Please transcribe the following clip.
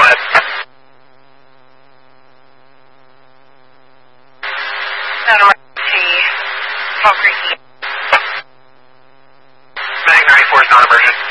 go ahead. Not emergency. Fall Creek. Mag 94 is not emergent.